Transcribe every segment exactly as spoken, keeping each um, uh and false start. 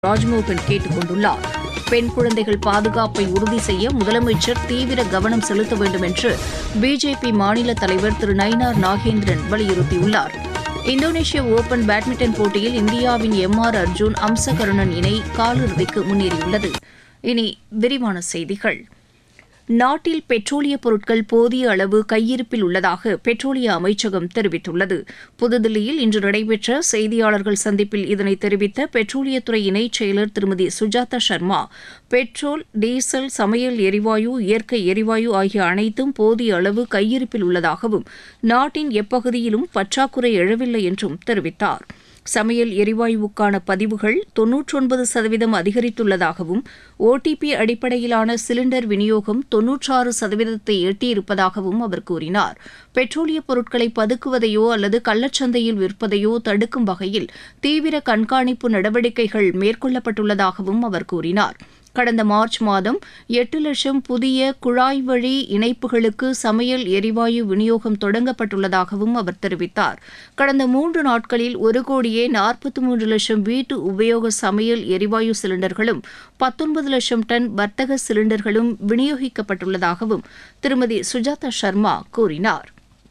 ராஜ்மோகன் கேட்டுக் கொண்டுள்ளார். பெண் குழந்தைகள் பாதுகாப்பை உறுதி செய்ய முதலமைச்சர் தீவிர கவனம் செலுத்த வேண்டும் என்று பிஜேபி மாநில தலைவர் திரு நயினார் நாகேந்திரன் வலியுறுத்தியுள்ளார். இந்தோனேஷிய ஒபன் பேட்மிண்டன் போட்டியில் இந்தியாவின் எம் ஆர் அர்ஜுன் அம்சகருணன் இணை காலிறுதிக்கு முன்னேறியுள்ளது. இனி விரிவான செய்திகள். நாட்டில் பெட்ரோலிய பொருட்கள் போதிய அளவு கையிருப்பில் உள்ளதாக பெட்ரோலிய அமைச்சகம் தெரிவித்துள்ளது. புதுதில்லியில் இன்று நடைபெற்ற செய்தியாளர்கள் சந்திப்பில் இதனை தெரிவித்த பெட்ரோலியத்துறை இணைச் செயலர் திருமதி சுஜாதா சர்மா, பெட்ரோல், டீசல், சமையல் எரிவாயு, இயற்கை எரிவாயு ஆகிய அனைத்தும் போதிய அளவு கையிருப்பில் உள்ளதாகவும் நாட்டின் எப்பகுதியிலும் பற்றாக்குறை எழவில்லை என்றும் தெரிவித்தார். சமையல் எரிவாயுவுக்கான பதிவுகள் தொன்னூற்றொன்பது சதவீதம் அதிகரித்துள்ளதாகவும் ஓடிபி அடிப்படையிலான சிலிண்டர் விநியோகம் தொன்னூற்றாறு சதவீதத்தை எட்டியிருப்பதாகவும் அவர் கூறினார். பெட்ரோலிய பொருட்களை பதுக்குவதையோ அல்லது கள்ளச்சந்தையில் விற்பதையோ தடுக்கும் வகையில் தீவிர கண்காணிப்பு நடவடிக்கைகள் மேற்கொள்ளப்பட்டுள்ளதாகவும் அவர் கூறினார். கடந்த மார்ச் மாதம் எட்டு லட்சம் புதிய குழாய் வழி இணைப்புகளுக்கு சமையல் எரிவாயு விநியோகம் தொடங்கப்பட்டுள்ளதாகவும் அவர் தெரிவித்தார். கடந்த மூன்று நாட்களில் ஒரு கோடியே நாற்பத்தி மூன்று லட்சம் வீட்டு உபயோக சமையல் எரிவாயு சிலிண்டர்களும் பத்தொன்பது லட்சம் டன் வர்த்தக சிலிண்டர்களும் விநியோகிக்கப்பட்டுள்ளதாகவும் திருமதி சுஜாதா சர்மா கூறினார்.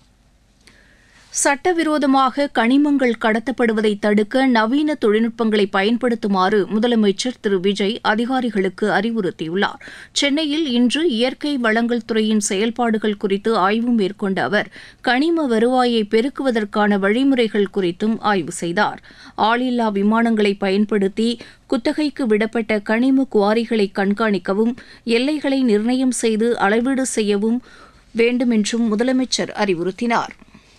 சட்டவிரோதமாக கனிமங்கள் கடத்தப்படுவதை தடுக்க நவீன தொழில்நுட்பங்களை பயன்படுத்துமாறு முதலமைச்சர் திரு விஜய் அதிகாரிகளுக்கு அறிவுறுத்தியுள்ளார். சென்னையில் இன்று இயற்கை வளங்கள் துறையின் செயல்பாடுகள் குறித்து ஆய்வு மேற்கொண்ட அவர் கனிம வருவாயை பெருக்குவதற்கான வழிமுறைகள் குறித்தும் ஆய்வு செய்தார். ஆளில்லா விமானங்களை பயன்படுத்தி குத்தகைக்கு விடப்பட்ட கனிம குவாரிகளை கண்காணிக்கவும் எல்லைகளை நிர்ணயம் செய்து அளவீடு செய்யவும் வேண்டும் என்றும் முதலமைச்சர் அறிவுறுத்தினார்.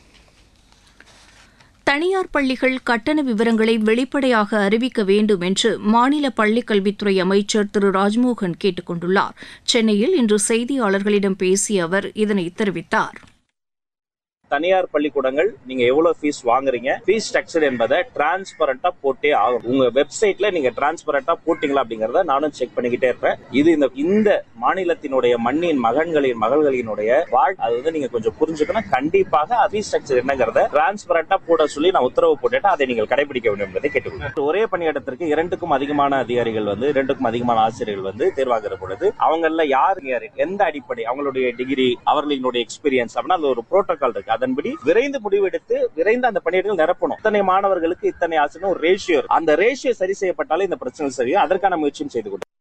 தனியார் பள்ளிகள் கட்டண விவரங்களை வெளிப்படையாக அறிவிக்க வேண்டும் என்று மாநில பள்ளிக் கல்வித்துறை அமைச்சர் திரு ராஜ்மோகன் கேட்டுக் கொண்டுள்ளார். சென்னையில் இன்று செய்தியாளர்களிடம் பேசிய அவர் இதனை தெரிவித்தார். தனியார் பள்ளிக்கூடங்கள் நீங்க எவ்வளவு ஃபீஸ் வாங்குறீங்க, ஃபீஸ் ஸ்ட்ரக்சர் என்பதை டிரான்ஸ்பரண்டா போட்டே ஆகும். உங்க வெப்சைட்ல நீங்க டிரான்ஸ்பரண்டா போட்டீங்களா அப்படிங்கறத நானும் செக் பண்ணிக்கிட்டே இருப்பேன். இது இந்த இந்த மாநிலத்தினுடைய மண்ணின் மகன்களின் மகள்களினுடைய வாழ் அது வந்து நீங்க கொஞ்சம் புரிஞ்சுக்கணும். கண்டிப்பாக ஃபீஸ் ஸ்ட்ரக்சர் என்னங்கிறத டிரான்ஸ்பரண்டா போட சொல்லி நான் உத்தரவு போட்டுட்டு அதை நீங்கள் கடைபிடிக்க வேண்டும் என்பதை கேட்டுக்கொள்கிறேன். ஒரே பணியிடத்திற்கு இரண்டுக்கும் அதிகமான அதிகாரிகள் வந்து இரண்டுக்கும் அதிகமான ஆசிரியர்கள் வந்து தேர்வாகிற பொழுது அவங்கள யார் யார் எந்த அடிப்படை அவங்களுடைய டிகிரி அவர்களினுடைய எக்ஸ்பீரியன்ஸ் அப்படின்னா அது ஒரு புரோட்டோகால் இருக்கு. அதன்படி விரைந்து முடிவெடுத்து விரைந்து அந்த பணியிடங்கள் நிரப்பணும். இத்தனை மாணவர்களுக்கு இத்தனை ஆசிரியர் ஒரு ரேஷியோ, அந்த ரேஷியோ சரி செய்யப்பட்டாலே இந்த பிரச்சனை சரியும். அதற்கான முயற்சியும் செய்து கொண்டு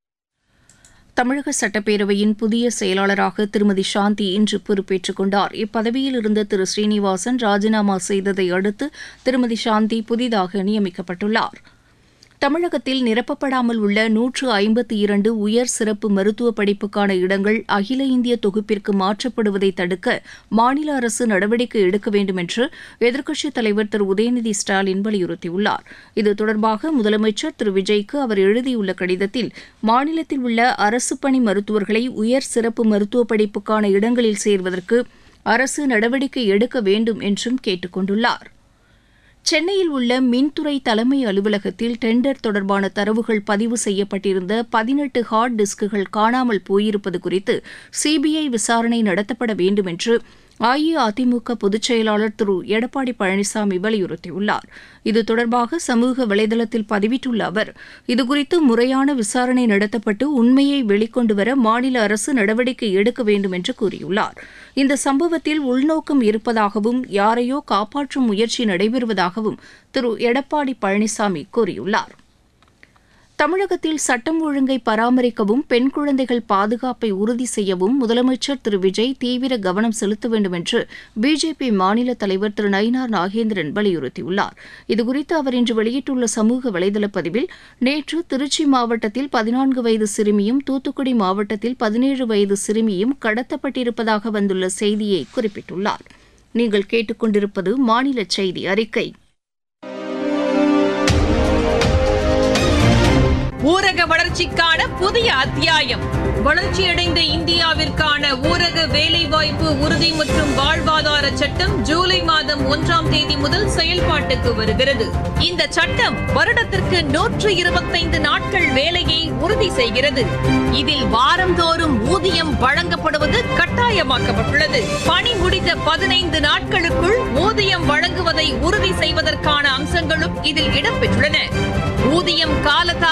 தமிழக சட்டப்பேரவையின் புதிய செயலாளராக திருமதி சாந்தி இன்று பொறுப்பேற்றுக் கொண்டார். இப்பதவியில் இருந்த திரு ஸ்ரீனிவாசன் ராஜினாமா செய்ததை அடுத்து திருமதி சாந்தி புதிதாக நியமிக்கப்பட்டுள்ளார். தமிழகத்தில் நிரப்பப்படாமல் உள்ள நூற்று ஐம்பத்தி இரண்டு உயர் சிறப்பு மருத்துவ படிப்புக்கான இடங்கள் அகில இந்திய தொகுப்பிற்கு மாற்றப்படுவதை தடுக்க மாநில அரசு நடவடிக்கை எடுக்க வேண்டும் என்று எதிர்க்கட்சித் தலைவர் திரு உதயநிதி ஸ்டாலின் வலியுறுத்தியுள்ளார். இது தொடர்பாக முதலமைச்சர் திரு விஜய்க்கு அவர் எழுதியுள்ள கடிதத்தில் மாநிலத்தில் உள்ள அரசு பணி மருத்துவர்களை உயர் சிறப்பு மருத்துவ படிப்புக்கான இடங்களில் சேர்வதற்கு அரசு நடவடிக்கை எடுக்க வேண்டும் என்றும் கேட்டுக் கொண்டுள்ளார். சென்னையில் உள்ள மின்துறை தலைமை அலுவலகத்தில் டெண்டர் தொடர்பான தரவுகள் பதிவு செய்யப்பட்டிருந்த பதினெட்டு ஹார்ட் டிஸ்குகள் காணாமல் போயிருப்பது குறித்து சிபிஐ விசாரணை நடத்தப்பட வேண்டும் என்று அஇஅதிமுக பொதுச் செயலாளர் திரு எடப்பாடி பழனிசாமி வலியுறுத்தியுள்ளார். இது தொடர்பாக சமூக வலைதளத்தில் பதிவிட்டுள்ள அவர் இதுகுறித்து முறையான விசாரணை நடத்தப்பட்டு உண்மையை வெளிக்கொண்டுவர மாநில அரசு நடவடிக்கை எடுக்க வேண்டும் என்று கூறியுள்ளார். இந்த சம்பவத்தில் உள்நோக்கம் இருப்பதாகவும் யாரையோ காப்பாற்றும் முயற்சி நடைபெறுவதாகவும் திரு எடப்பாடி பழனிசாமி கூறியுள்ளார். தமிழகத்தில் சட்டம் ஒழுங்கை பராமரிக்கவும் பெண் குழந்தைகள் பாதுகாப்பை உறுதி செய்யவும் முதலமைச்சர் திரு விஜய் தீவிர கவனம் செலுத்த வேண்டும் என்று பிஜேபி மாநில தலைவர் திரு நயினார் நாகேந்திரன் வலியுறுத்தியுள்ளார். இதுகுறித்து அவர் இன்று வெளியிட்டுள்ள சமூக வலைதள பதிவில் நேற்று திருச்சி மாவட்டத்தில் பதினான்கு வயது சிறுமியும் தூத்துக்குடி மாவட்டத்தில் பதினேழு வயது சிறுமியும் கடத்தப்பட்டிருப்பதாக வந்துள்ள செய்தியை குறிப்பிட்டுள்ளார். நீங்கள் கேட்டுக்கொண்டிருப்பது மாநில செய்தி அறிக்கை. ஊரக வளர்ச்சிக்கான புதிய அத்தியாயம். வளர்ச்சியடைந்த இந்தியாவிற்கான ஊரக வேலைவாய்ப்பு உறுதி மற்றும் வாழ்வாதார சட்டம் ஜூலை மாதம் ஒன்றாம் தேதி முதல் செயல்பாட்டுக்கு வருகிறது. இந்த சட்டம் வருடத்திற்கு நூற்று இருபத்தைந்து நாட்கள் வேலையை உறுதி செய்கிறது. இதில் வாரந்தோறும் ஊதியம் வழங்கப்படுவது கட்டாயமாக்கப்பட்டுள்ளது. பணி முடிந்த பதினைந்து நாட்களுக்குள் ஊதியம் வழங்குவதை உறுதி செய்வதற்கான அம்சங்களும் இதில் இடம்பெற்றுள்ளன. ஊதியம் காலத்தால்